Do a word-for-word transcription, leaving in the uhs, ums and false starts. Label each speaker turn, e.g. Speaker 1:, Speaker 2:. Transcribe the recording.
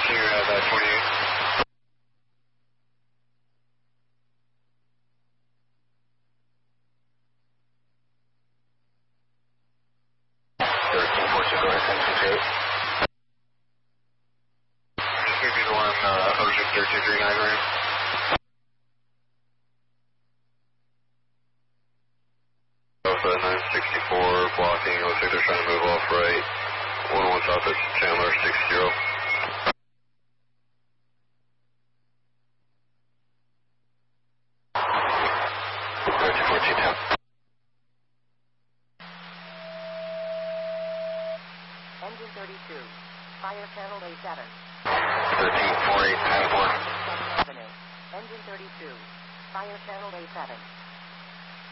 Speaker 1: King at uh, twenty-eight. thirteen fourteen, go ahead, ten sixty-eight. Just gonna be the one, uh, Ocean thirteen thirty-nine, right? Alpha nine sixty-four, blocking, looks like they're trying to move off right. one oh one South, that's Chandler, six zero. thirteen fourteen, ten.
Speaker 2: Engine thirty-two, fire channel A seven.
Speaker 1: thirteen four eight, ten four.
Speaker 2: Avenue, engine thirty-two, fire channel A seven.